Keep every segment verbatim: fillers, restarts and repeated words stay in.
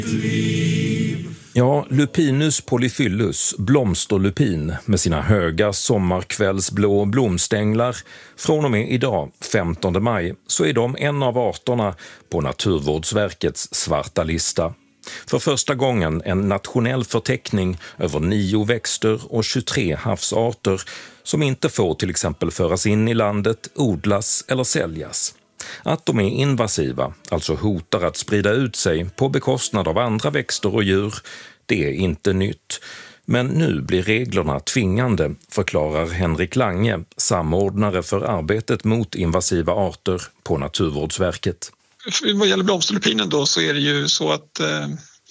Ja, Lupinus polyphyllus, blomsterlupin med sina höga sommarkvällsblå blomstänglar. Från och med idag, femtonde maj, så är de en av arterna på Naturvårdsverkets svarta lista. För första gången en nationell förteckning över nio växter och tjugotre havsarter som inte får till exempel föras in i landet, odlas eller säljas. Att de är invasiva, alltså hotar att sprida ut sig på bekostnad av andra växter och djur, det är inte nytt. Men nu blir reglerna tvingande, förklarar Henrik Lange, samordnare för arbetet mot invasiva arter på Naturvårdsverket. Vad gäller blomsterlupinen då så är det ju så att eh,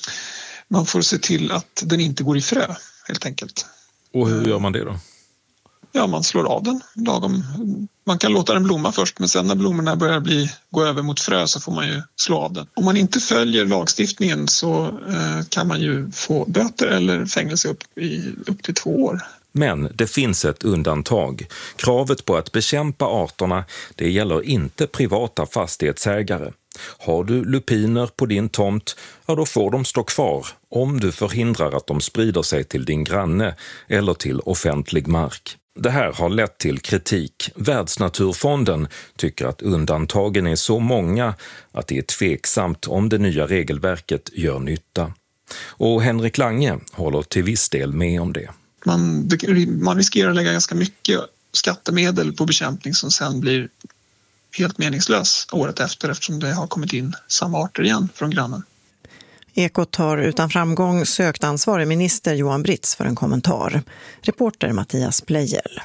man får se till att den inte går i frö, helt enkelt. Och hur gör man det då? Ja, man slår av den lagom. Man kan låta den blomma först, men sen när blommorna börjar bli, gå över mot frö så får man ju slå av den. Om man inte följer lagstiftningen så eh, kan man ju få böter eller fängelse upp, i, upp till två år. Men det finns ett undantag. Kravet på att bekämpa arterna, det gäller inte privata fastighetsägare. Har du lupiner på din tomt, ja då får de stå kvar om du förhindrar att de sprider sig till din granne eller till offentlig mark. Det här har lett till kritik. Världsnaturfonden tycker att undantagen är så många att det är tveksamt om det nya regelverket gör nytta. Och Henrik Lange håller till viss del med om det. Man, man riskerar att lägga ganska mycket skattemedel på bekämpning som sen blir helt meningslös året efter eftersom det har kommit in samma arter igen från grannen. Ekot har utan framgång sökt ansvarig minister Johan Britz för en kommentar. Reporter Mattias Plejel.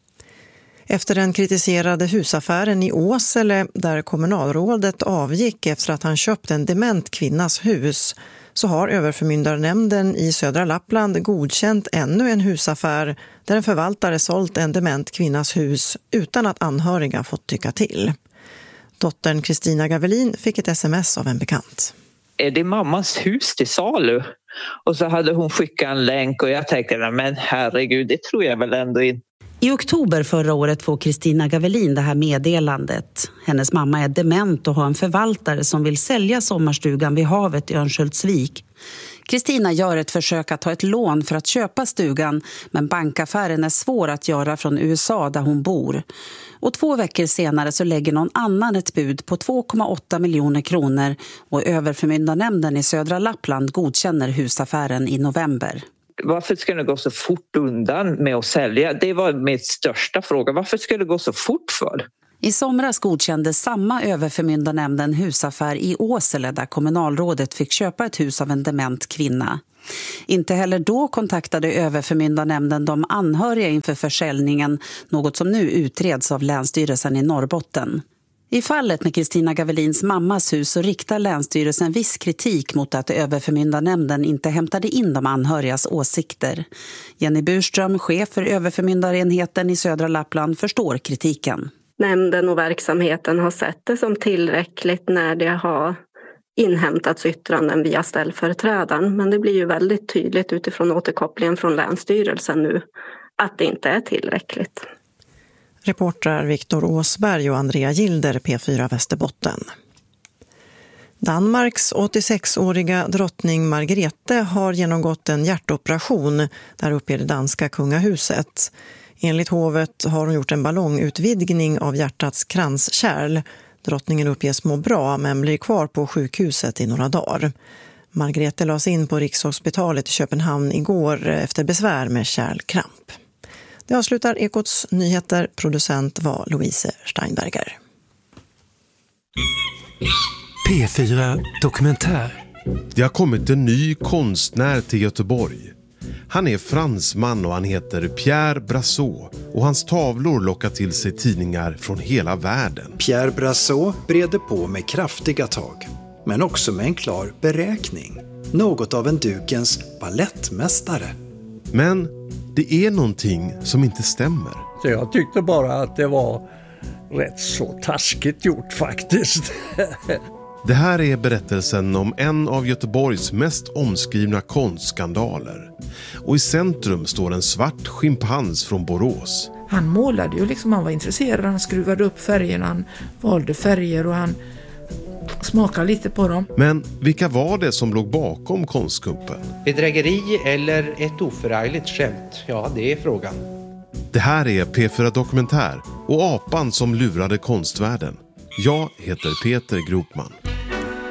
Efter den kritiserade husaffären i Åsele där kommunalrådet avgick efter att han köpt en dement kvinnas hus så har överförmyndarnämnden i södra Lappland godkänt ännu en husaffär där en förvaltare sålt en dement kvinnas hus utan att anhöriga fått tycka till. Dottern Kristina Gavelin fick ett sms av en bekant. Är det mammas hus till salu? Och så hade hon skickat en länk och jag tänkte, men herregud, det tror jag väl ändå inte. I oktober förra året får Kristina Gavelin det här meddelandet. Hennes mamma är dement och har en förvaltare som vill sälja sommarstugan vid havet i Örnsköldsvik. Kristina gör ett försök att ta ett lån för att köpa stugan, men bankaffären är svår att göra från U S A där hon bor. Och två veckor senare så lägger någon annan ett bud på två komma åtta miljoner kronor och överförmyndarnämnden i södra Lappland godkänner husaffären i november. Varför ska det gå så fort undan med att sälja? Det var min största fråga. Varför ska det gå så fort för? I somras godkände samma överförmyndarnämnden husaffär i Åsele där kommunalrådet fick köpa ett hus av en dement kvinna. Inte heller då kontaktade överförmyndarnämnden de anhöriga inför försäljningen, något som nu utreds av Länsstyrelsen i Norrbotten. I fallet med Kristina Gavelins mammas hus så riktar Länsstyrelsen viss kritik mot att överförmyndarnämnden inte hämtade in de anhörigas åsikter. Jenny Burström, chef för överförmyndarenheten i södra Lappland, förstår kritiken. Nämnden och verksamheten har sett det som tillräckligt när det har inhämtats yttranden via ställföreträdaren. Men det blir ju väldigt tydligt utifrån återkopplingen från Länsstyrelsen nu att det inte är tillräckligt. Reportrar Viktor Åsberg och Andrea Gilder, P fyra Västerbotten. Danmarks åttiosex-åriga drottning Margrethe har genomgått en hjärtoperation där uppe i det danska kungahuset. Enligt hovet har hon gjort en ballongutvidgning av hjärtats kranskärl. Drottningen uppges må bra men blir kvar på sjukhuset i några dagar. Margrethe lades in på Rikshospitalet i Köpenhamn igår efter besvär med kärlkramp. Det avslutar Ekots nyheter. Producent var Louise Steinberger. P fyra Dokumentär. Det har kommit en ny konstnär till Göteborg. Han är fransman och han heter Pierre Brassot och hans tavlor lockar till sig tidningar från hela världen. Pierre Brassot breder på med kraftiga tag, men också med en klar beräkning. Något av en dukens ballettmästare. Men det är någonting som inte stämmer. Så jag tyckte bara att det var rätt så taskigt gjort faktiskt. Det här är berättelsen om en av Göteborgs mest omskrivna konstskandaler. Och i centrum står en svart schimpans från Borås. Han målade ju liksom, han var intresserad, han skruvade upp färgerna, han valde färger och han smaka lite på dem. Men vilka var det som låg bakom konstkuppen? Bedrägeri eller ett oförargligt skämt? Ja, det är frågan. Det här är P fyra Dokumentär och apan som lurade konstvärlden. Jag heter Peter Gropman.